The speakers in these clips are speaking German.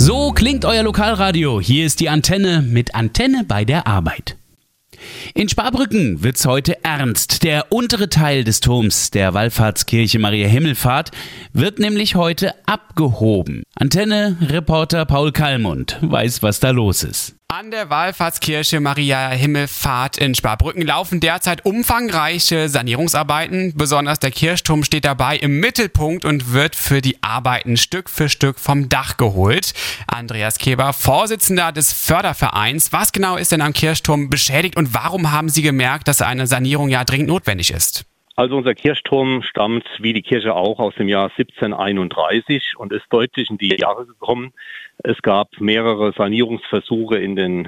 So klingt euer Lokalradio. Hier ist die Antenne mit Antenne bei der Arbeit. In Sparbrücken wird's heute ernst. Der untere Teil des Turms der Wallfahrtskirche Maria Himmelfahrt wird nämlich heute abgehoben. Antenne-Reporter Paul Kallmund weiß, was da los ist. An der Wallfahrtskirche Maria Himmelfahrt in Sparbrücken laufen derzeit umfangreiche Sanierungsarbeiten. Besonders der Kirchturm steht dabei im Mittelpunkt und wird für die Arbeiten Stück für Stück vom Dach geholt. Andreas Keber, Vorsitzender des Fördervereins. Was genau ist denn am Kirchturm beschädigt und warum haben Sie gemerkt, dass eine Sanierung ja dringend notwendig ist? Also unser Kirchturm stammt, wie die Kirche auch, aus dem Jahr 1731 und ist deutlich in die Jahre gekommen. Es gab mehrere Sanierungsversuche in den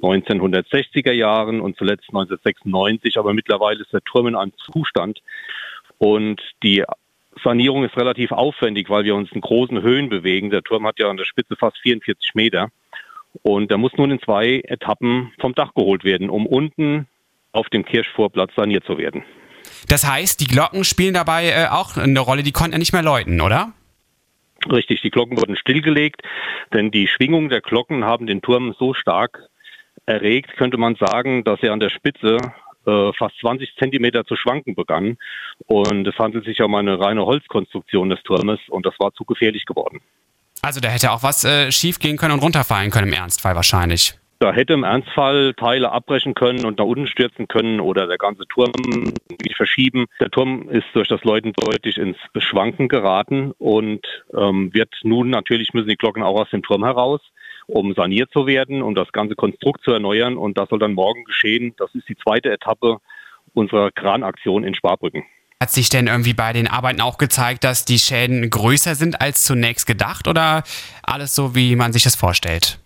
1960er Jahren und zuletzt 1996, aber mittlerweile ist der Turm in einem Zustand. Und die Sanierung ist relativ aufwendig, weil wir uns in großen Höhen bewegen. Der Turm hat ja an der Spitze fast 44 Meter und der muss nun in 2 Etappen vom Dach geholt werden, um unten auf dem Kirchvorplatz saniert zu werden. Das heißt, die Glocken spielen dabei auch eine Rolle, die konnten ja nicht mehr läuten, oder? Richtig, die Glocken wurden stillgelegt, denn die Schwingungen der Glocken haben den Turm so stark erregt, könnte man sagen, dass er an der Spitze fast 20 Zentimeter zu schwanken begann. Und es handelt sich um eine reine Holzkonstruktion des Turmes und das war zu gefährlich geworden. Also da hätte auch was schief gehen können und runterfallen können im Ernstfall wahrscheinlich. Da hätte im Ernstfall Teile abbrechen können und nach unten stürzen können oder der ganze Turm verschieben. Der Turm ist durch das Läuten deutlich ins Schwanken geraten und wird nun natürlich müssen die Glocken auch aus dem Turm heraus, um saniert zu werden, um das ganze Konstrukt zu erneuern. Und das soll dann morgen geschehen. Das ist die 2. Etappe unserer Kranaktion in Sparbrücken. Hat sich denn irgendwie bei den Arbeiten auch gezeigt, dass die Schäden größer sind als zunächst gedacht oder alles so, wie man sich das vorstellt?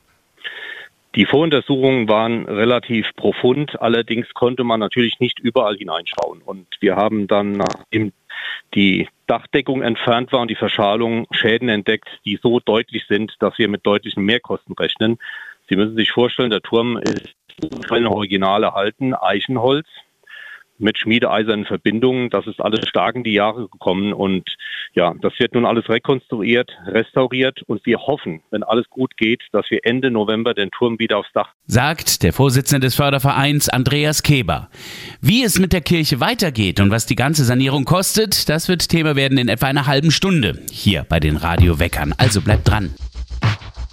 Die Voruntersuchungen waren relativ profund, allerdings konnte man natürlich nicht überall hineinschauen. Und wir haben dann, nachdem die Dachdeckung entfernt war und die Verschalung, Schäden entdeckt, die so deutlich sind, dass wir mit deutlichen Mehrkosten rechnen. Sie müssen sich vorstellen, der Turm ist keine Original erhalten, Eichenholz mit schmiedeeisernen Verbindungen. Das ist alles stark in die Jahre gekommen und ja, das wird nun alles rekonstruiert, restauriert und wir hoffen, wenn alles gut geht, dass wir Ende November den Turm wieder aufs Dach. Sagt der Vorsitzende des Fördervereins Andreas Keber. Wie es mit der Kirche weitergeht und was die ganze Sanierung kostet, das wird Thema werden in etwa einer halben Stunde hier bei den Radio Weckern. Also bleibt dran.